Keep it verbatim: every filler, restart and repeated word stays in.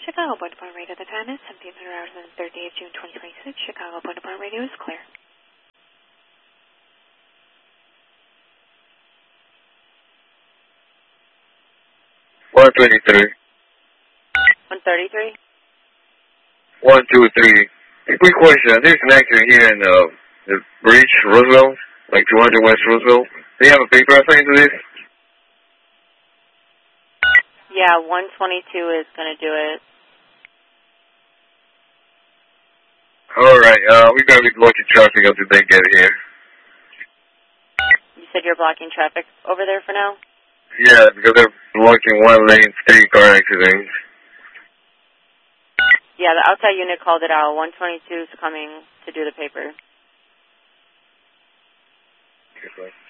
Chicago Point to Point radio. The time is seventeen hundred hours on the third day of June twenty twenty-six. Chicago Point to Point radio is clear. one twenty-three. one thirty-three? one two three. A quick question. There's an accident here in uh, the bridge, Roosevelt, like two hundred West Roosevelt. Do you have a paper assigned to this? Yeah, one twenty-two is going to do it. Alright, uh, we're going to be blocking traffic until they get here. You said you're blocking traffic over there for now? Yeah, because they're blocking one lane, three car accidents. Yeah, the outside unit called it out. one twenty-two is coming to do the paper. Okay,